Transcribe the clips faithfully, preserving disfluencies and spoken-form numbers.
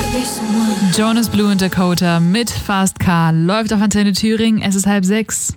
Jonas Blue und Dakota mit Fast Car läuft auf Antenne Thüringen. Es ist halb sechs.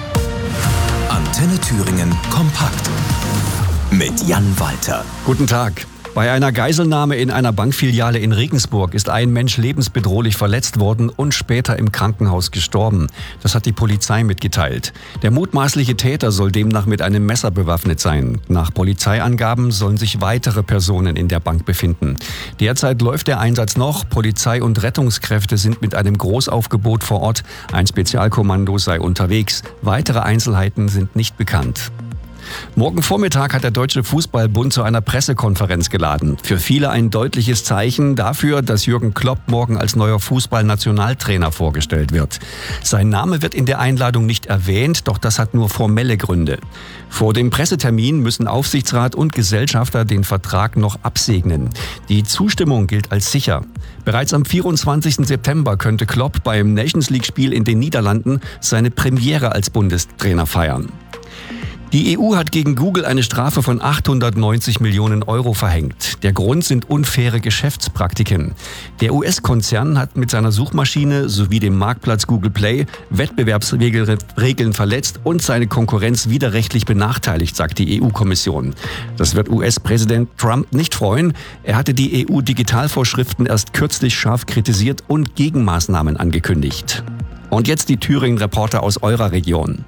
Antenne Thüringen kompakt mit Jan Walter. Guten Tag. Bei einer Geiselnahme in einer Bankfiliale in Regensburg ist ein Mensch lebensbedrohlich verletzt worden und später im Krankenhaus gestorben. Das hat die Polizei mitgeteilt. Der mutmaßliche Täter soll demnach mit einem Messer bewaffnet sein. Nach Polizeiangaben sollen sich weitere Personen in der Bank befinden. Derzeit läuft der Einsatz noch. Polizei und Rettungskräfte sind mit einem Großaufgebot vor Ort. Ein Spezialkommando sei unterwegs. Weitere Einzelheiten sind nicht bekannt. Morgen Vormittag hat der Deutsche Fußballbund zu einer Pressekonferenz geladen. Für viele ein deutliches Zeichen dafür, dass Jürgen Klopp morgen als neuer Fußballnationaltrainer vorgestellt wird. Sein Name wird in der Einladung nicht erwähnt, doch das hat nur formelle Gründe. Vor dem Pressetermin müssen Aufsichtsrat und Gesellschafter den Vertrag noch absegnen. Die Zustimmung gilt als sicher. Bereits am vierundzwanzigsten September könnte Klopp beim Nations League-Spiel in den Niederlanden seine Premiere als Bundestrainer feiern. Die E U hat gegen Google eine Strafe von achthundertneunzig Millionen Euro verhängt. Der Grund sind unfaire Geschäftspraktiken. Der U S-Konzern hat mit seiner Suchmaschine sowie dem Marktplatz Google Play Wettbewerbsregeln verletzt und seine Konkurrenz widerrechtlich benachteiligt, sagt die E U-Kommission. Das wird U S-Präsident Trump nicht freuen. Er hatte die E U-Digitalvorschriften erst kürzlich scharf kritisiert und Gegenmaßnahmen angekündigt. Und jetzt die Thüringen-Reporter aus eurer Region.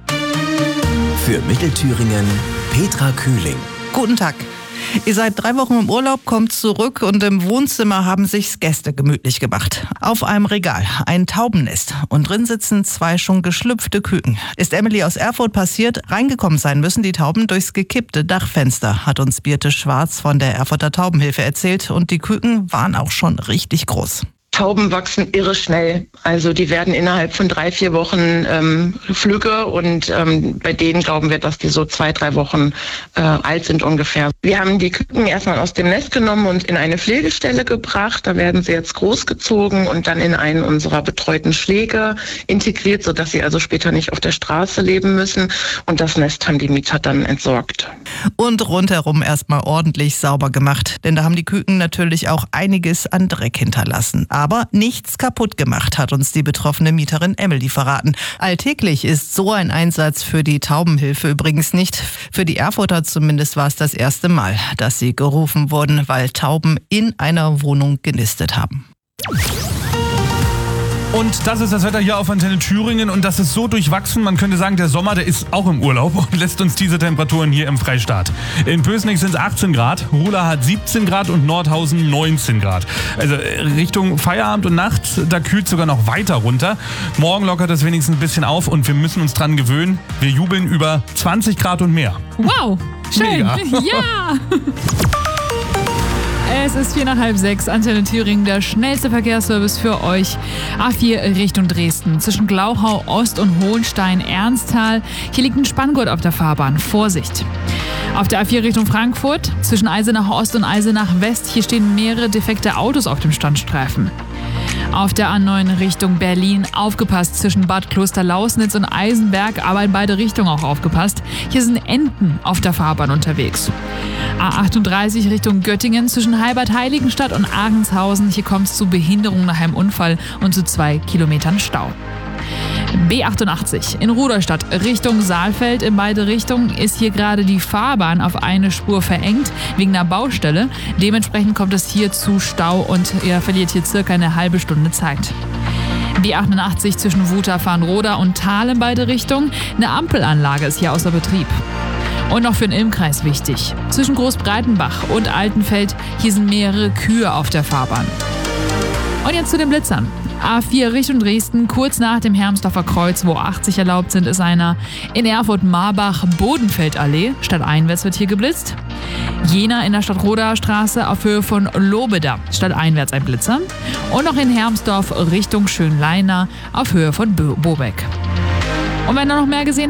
Für Mittelthüringen Petra Kühling. Guten Tag. Ihr seid drei Wochen im Urlaub, kommt zurück und im Wohnzimmer haben sich's Gäste gemütlich gemacht. Auf einem Regal ein Taubennest und drin sitzen zwei schon geschlüpfte Küken. Ist Emily aus Erfurt passiert, reingekommen sein müssen die Tauben durchs gekippte Dachfenster, hat uns Birte Schwarz von der Erfurter Taubenhilfe erzählt, und die Küken waren auch schon richtig groß. Tauben wachsen irre schnell. Also die werden innerhalb von drei, vier Wochen ähm, flügge und ähm, bei denen glauben wir, dass die so zwei, drei Wochen äh, alt sind ungefähr. Wir haben die Küken erstmal aus dem Nest genommen und in eine Pflegestelle gebracht. Da werden sie jetzt großgezogen und dann in einen unserer betreuten Schläge integriert, sodass sie also später nicht auf der Straße leben müssen. Und das Nest haben die Mieter dann entsorgt. Und rundherum erstmal ordentlich sauber gemacht, denn da haben die Küken natürlich auch einiges an Dreck hinterlassen. Aber nichts kaputt gemacht, hat uns die betroffene Mieterin Emily verraten. Alltäglich ist so ein Einsatz für die Taubenhilfe übrigens nicht. Für die Erfurter zumindest war es das erste Mal, dass sie gerufen wurden, weil Tauben in einer Wohnung genistet haben. Und das ist das Wetter hier auf Antenne Thüringen, und das ist so durchwachsen, man könnte sagen, der Sommer, der ist auch im Urlaub und lässt uns diese Temperaturen hier im Freistaat. In Pößneck sind es achtzehn Grad, Rula hat siebzehn Grad und Nordhausen neunzehn Grad. Also Richtung Feierabend und Nacht, da kühlt es sogar noch weiter runter. Morgen lockert es wenigstens ein bisschen auf und wir müssen uns dran gewöhnen. Wir jubeln über zwanzig Grad und mehr. Wow, schön. Mega. Ja! Es ist vier nach halb sechs, Antenne Thüringen, der schnellste Verkehrsservice für euch. A vier Richtung Dresden, zwischen Glauchau Ost und Hohenstein-Ernsthal. Hier liegt ein Spanngurt auf der Fahrbahn. Vorsicht! Auf der A vier Richtung Frankfurt, zwischen Eisenach Ost und Eisenach West, hier stehen mehrere defekte Autos auf dem Standstreifen. Auf der A neun Richtung Berlin, aufgepasst, zwischen Bad Klosterlausnitz und Eisenberg, aber in beide Richtungen auch aufgepasst. Hier sind Enten auf der Fahrbahn unterwegs. A achtunddreißig Richtung Göttingen, zwischen Heibad-Heiligenstadt und Agenshausen. Hier kommt es zu Behinderung nach einem Unfall und zu zwei Kilometern Stau. B achtundachtzig in Rudolstadt Richtung Saalfeld, in beide Richtungen ist hier gerade die Fahrbahn auf eine Spur verengt wegen einer Baustelle. Dementsprechend kommt es hier zu Stau und ihr verliert hier circa eine halbe Stunde Zeit. B achtundachtzig zwischen Wutach-Farnroda und Thal in beide Richtungen. Eine Ampelanlage ist hier außer Betrieb. Und noch für den Ilmkreis wichtig: zwischen Großbreitenbach und Altenfeld, hier sind mehrere Kühe auf der Fahrbahn. Und jetzt zu den Blitzern. A vier Richtung Dresden, kurz nach dem Hermsdorfer Kreuz, wo achtzig erlaubt sind, ist einer. In Erfurt-Marbach-Bodenfeldallee, stadteinwärts wird hier geblitzt. Jena in der Stadtroder Straße auf Höhe von Lobeda, stadteinwärts ein Blitzer. Und noch in Hermsdorf Richtung Schönleina auf Höhe von Bo- Bobeck. Und wenn ihr noch mehr gesehen